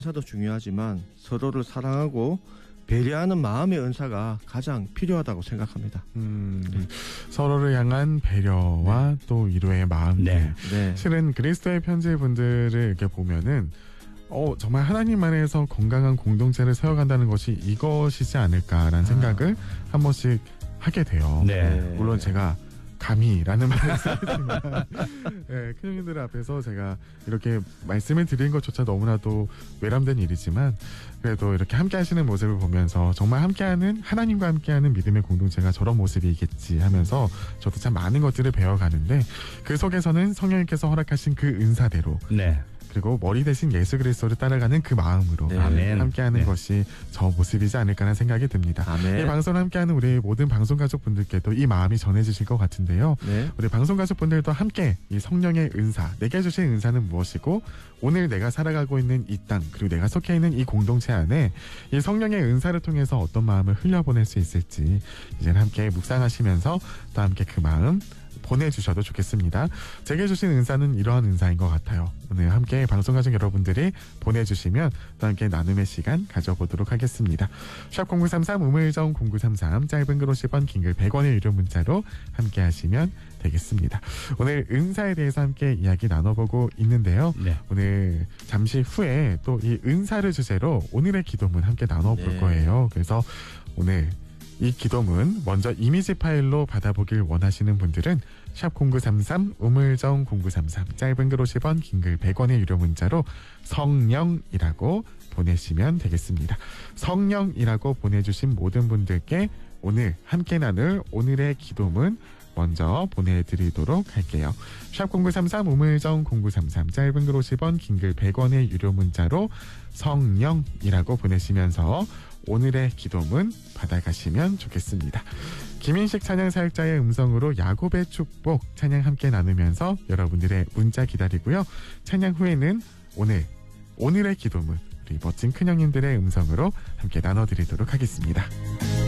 은사도 중요하지만 서로를 사랑하고 배려하는 마음의 은사가 가장 필요하다고 생각합니다. 서로를 향한 배려와 또 위로의 마음들. 네. 네. 실은 그리스도의 편지 분들을 이렇게 보면은 정말 하나님 안에서 건강한 공동체를 세워간다는 것이 이것이지 않을까라는 생각을 한 번씩 하게 돼요. 네. 물론 제가 감히라는 말을 쓰지만 네, 큰형님들 앞에서 제가 이렇게 말씀을 드리는 것조차 너무나도 외람된 일이지만 그래도 이렇게 함께 하시는 모습을 보면서 정말 함께하는 하나님과 함께하는 믿음의 공동체가 저런 모습이겠지 하면서 저도 참 많은 것들을 배워가는데 그 속에서는 성령님께서 허락하신 그 은사대로 네. 그리고 머리 대신 예수 그리스도를 따라가는 그 마음으로 네. 아멘. 함께하는 네. 것이 저 모습이지 않을까라는 생각이 듭니다. 아멘. 이 방송을 함께하는 우리 모든 방송 가족분들께도 이 마음이 전해지실 것 같은데요. 네. 우리 방송 가족분들도 함께 이 성령의 은사, 내게 주신 은사는 무엇이고 오늘 내가 살아가고 있는 이 땅 그리고 내가 속해 있는 이 공동체 안에 이 성령의 은사를 통해서 어떤 마음을 흘려보낼 수 있을지 이제는 함께 묵상하시면서 또 함께 그 마음 보내주셔도 좋겠습니다. 제게 주신 은사는 이러한 은사인 것 같아요. 오늘 함께 방송가족 여러분들이 보내주시면 또 함께 나눔의 시간 가져보도록 하겠습니다. 샵 0933 우물정 0933 짧은 글 50원 긴 글 100원의 유료 문자로 함께 하시면 되겠습니다. 오늘 은사에 대해서 함께 이야기 나눠보고 있는데요. 네. 오늘 잠시 후에 또 이 은사를 주제로 오늘의 기도문 함께 나눠볼 네. 거예요. 그래서 오늘 이 기도문 먼저 이미지 파일로 받아보길 원하시는 분들은 샵 0933 우물정 0933 짧은 글 50원 긴 글 100원의 유료 문자로 성령이라고 보내시면 되겠습니다. 성령이라고 보내주신 모든 분들께 오늘 함께 나눌 오늘의 기도문 먼저 보내드리도록 할게요. 샵 0933 우물정 0933 짧은 글 50원 긴 글 100원의 유료 문자로 성령이라고 보내시면서 오늘의 기도문 받아가시면 좋겠습니다. 김인식 찬양사역자의 음성으로 야곱의 축복 찬양 함께 나누면서 여러분들의 문자 기다리고요. 찬양 후에는 오늘의 기도문 우리 멋진 큰형님들의 음성으로 함께 나눠드리도록 하겠습니다.